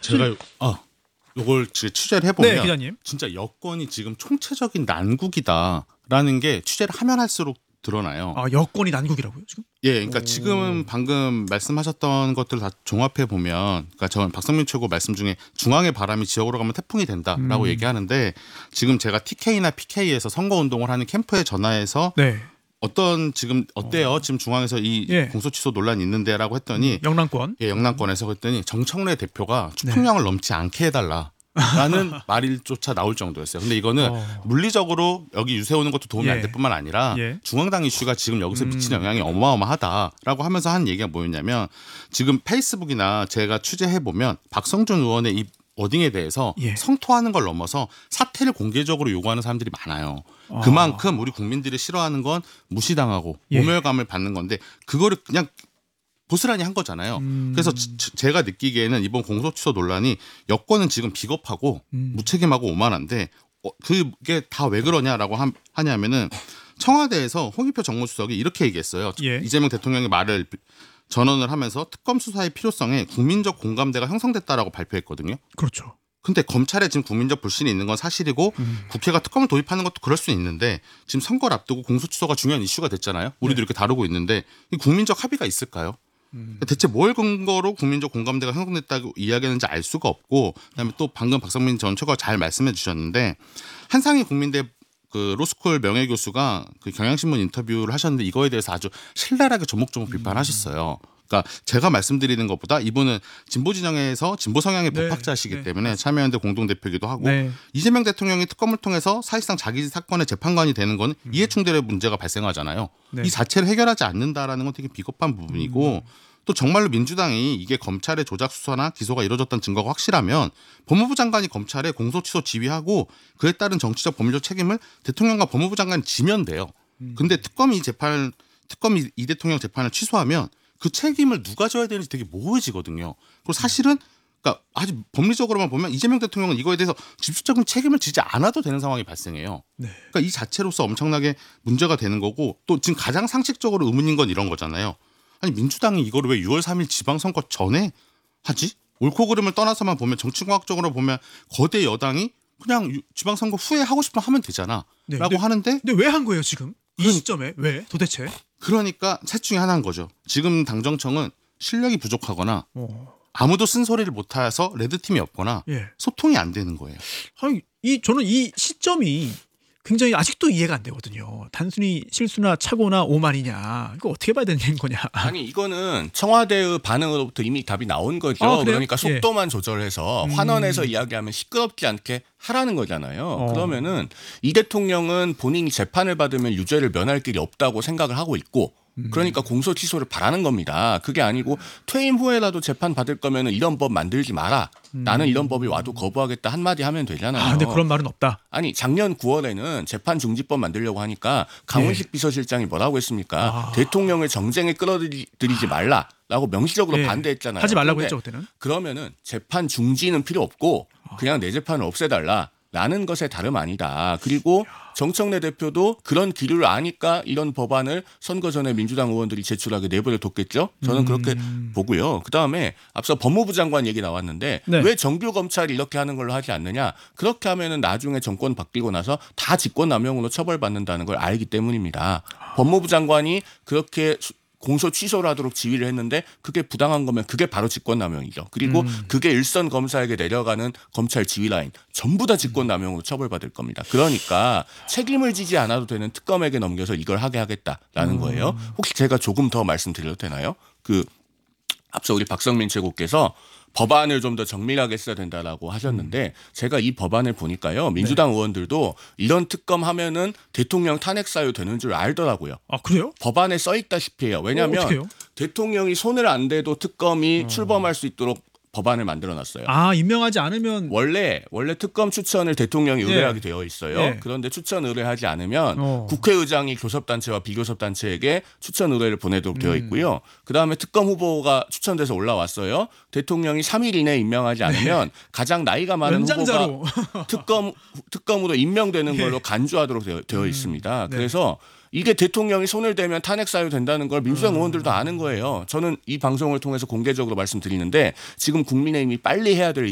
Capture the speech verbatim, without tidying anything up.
제가 요- 아 요걸 지- 취재를 해보면 네, 기자님. 진짜 여권이 지금 총체적인 난국이다라는 게 취재를 하면 할수록 드러나요. 아, 여권이 난국이라고요 지금? 예, 그러니까 오. 지금 방금 말씀하셨던 것들 다 종합해 보면, 그러니까 저 박성민 최고 말씀 중에 중앙의 바람이 지역으로 가면 태풍이 된다라고 음. 얘기하는데, 지금 제가 티케이나 피케이에서 선거 운동을 하는 캠프에 전화해서 네. 어떤 지금 어때요? 지금 중앙에서 이 예. 공소 취소 논란이 있는데라고 했더니 영남권. 예, 영남권에서 그랬더니 정청래 대표가 네. 추풍량을 넘지 않게 해달라. 라는 말일조차 나올 정도였어요. 근데 이거는 어. 물리적으로 여기 유세오는 것도 도움이 예. 안 될 뿐만 아니라 예. 중앙당 이슈가 지금 여기서 미치는 음. 영향이 어마어마하다라고 하면서 한 얘기가 뭐였냐면, 지금 페이스북이나 제가 취재해보면 박성준 의원의 이 워딩에 대해서 예. 성토하는 걸 넘어서 사퇴를 공개적으로 요구하는 사람들이 많아요. 아. 그만큼 우리 국민들이 싫어하는 건 무시당하고 예. 모멸감을 받는 건데, 그거를 그냥 고스란히 한 거잖아요. 음. 그래서 지- 제가 느끼기에는 이번 공소취소 논란이 여권은 지금 비겁하고 음. 무책임하고 오만한데, 어, 그게 다 왜 그러냐라고 함- 하냐면은 청와대에서 홍익표 정무수석이 이렇게 얘기했어요. 예. 이재명 대통령의 말을 전언을 하면서 특검 수사의 필요성에 국민적 공감대가 형성됐다라고 발표했거든요. 그렇죠. 근데 검찰에 지금 국민적 불신이 있는 건 사실이고, 음. 국회가 특검을 도입하는 것도 그럴 수 있는데, 지금 선거를 앞두고 공소취소가 중요한 이슈가 됐잖아요. 우리도 네. 이렇게 다루고 있는데 이 국민적 합의가 있을까요? 음. 대체 뭘 근거로 국민적 공감대가 형성됐다고 이야기하는지 알 수가 없고, 그다음에 또 방금 박성민 전 최고가 잘 말씀해 주셨는데, 한상희 국민대 그 로스쿨 명예교수가 그 경향신문 인터뷰를 하셨는데 이거에 대해서 아주 신랄하게 조목조목 비판하셨어요. 그러니까 제가 말씀드리는 것보다 이분은 진보 진영에서 진보 성향의 네, 법학자시기 네. 때문에 참여연대 공동대표이기도 하고, 네. 이재명 대통령이 특검을 통해서 사실상 자기 사건의 재판관이 되는 건 이해충돌의 문제가 발생하잖아요. 네. 이 자체를 해결하지 않는다라는 건 되게 비겁한 부분이고, 또 정말로 민주당이 이게 검찰의 조작 수사나 기소가 이루어졌다는 증거가 확실하면 법무부 장관이 검찰에 공소취소 지휘하고 그에 따른 정치적 법률적 책임을 대통령과 법무부 장관이 지면 돼요. 근데 특검이 이 재판 특검이 이 대통령 재판을 취소하면 그 책임을 누가 져야 되는지 되게 모호해지거든요. 그리고 사실은 그러니까 아주 법리적으로만 보면 이재명 대통령은 이거에 대해서 직접적인 책임을 지지 않아도 되는 상황이 발생해요. 네. 그러니까 이 자체로서 엄청나게 문제가 되는 거고, 또 지금 가장 상식적으로 의문인 건 이런 거잖아요. 아니 민주당이 이거를 왜 유월 삼일 지방선거 전에 하지? 옳고 그름을 떠나서만 보면, 정치공학적으로 보면 거대 여당이 그냥 유- 지방선거 후에 하고 싶으면 하면 되잖아 네, 라고 근데- 하는데, 근데 왜 한 거예요 지금? 이 그러니- 시점에 왜 도대체? 그러니까 셋 중에 하나인 거죠. 지금 당정청은 실력이 부족하거나 어. 아무도 쓴소리를 못해서 레드팀이 없거나 예. 소통이 안 되는 거예요. 아니 이 저는 이 시점이 굉장히 아직도 이해가 안 되거든요. 단순히 실수나 착오나 오만이냐, 이거 어떻게 봐야 되는 거냐. 아니 이거는 청와대의 반응으로부터 이미 답이 나온 거죠. 아, 그래요? 그러니까 속도만 조절해서 음. 환원해서 이야기하면 시끄럽지 않게 하라는 거잖아요. 어. 그러면은 이 대통령은 본인이 재판을 받으면 유죄를 면할 길이 없다고 생각을 하고 있고, 음. 그러니까 공소 취소를 바라는 겁니다. 그게 아니고 퇴임 후에라도 재판 받을 거면은 이런 법 만들지 마라. 나는 이런 법이 와도 거부하겠다 한마디 하면 되잖아요. 아, 근데 그런 말은 없다. 아니 작년 구월에는 재판 중지법 만들려고 하니까 강훈식 예. 비서실장이 뭐라고 했습니까? 아. 대통령을 정쟁에 끌어들이지 말라라고 명시적으로 예. 반대했잖아요. 하지 말라고 근데 했죠 그때는. 그러면은 재판 중지는 필요 없고 그냥 내 재판을 없애달라라는 것에 다름 아니다. 그리고 정청래 대표도 그런 기류를 아니까 이런 법안을 선거 전에 민주당 의원들이 제출하게 내버려 뒀겠죠. 저는 그렇게 음. 보고요. 그다음에 앞서 법무부 장관 얘기 나왔는데 네. 왜 정규 검찰이 이렇게 하는 걸로 하지 않느냐. 그렇게 하면은 나중에 정권 바뀌고 나서 다 직권남용으로 처벌받는다는 걸 알기 때문입니다. 법무부 장관이 그렇게 수- 공소 취소를 하도록 지휘를 했는데 그게 부당한 거면 그게 바로 직권남용이죠. 그리고 음. 그게 일선 검사에게 내려가는 검찰 지휘 라인 전부 다 직권남용으로 처벌받을 겁니다. 그러니까 책임을 지지 않아도 되는 특검에게 넘겨서 이걸 하게 하겠다라는 거예요. 혹시 제가 조금 더 말씀드려도 되나요? 그 앞서 우리 박성민 최고께서 법안을 좀 더 정밀하게 써야 된다라고 하셨는데, 제가 이 법안을 보니까요. 민주당 의원들도 이런 특검 하면은 대통령 탄핵 사유 되는 줄 알더라고요. 아, 그래요? 법안에 써 있다시피 해요. 어, 왜냐하면 어떡해요? 대통령이 손을 안 대도 특검이 출범할 수 있도록 법안을 만들어 놨어요. 아, 임명하지 않으면 원래 원래 특검 추천을 대통령이 예. 의뢰하게 되어 있어요. 예. 그런데 추천 의뢰하지 않으면 어. 국회의장이 교섭단체와 비교섭단체에게 추천 의뢰를 보내도록 되어 음. 있고요. 그다음에 특검 후보가 추천돼서 올라왔어요. 대통령이 삼 일 이내에 임명하지 않으면 가장 나이가 많은 연장자로. 후보가 특검 특검으로 임명되는 걸로 예. 간주하도록 되어, 되어 있습니다. 네. 그래서 이게 대통령이 손을 대면 탄핵 사유 된다는 걸 민주당 의원들도 아는 거예요. 저는 이 방송을 통해서 공개적으로 말씀드리는데 지금 국민의힘이 빨리 해야 될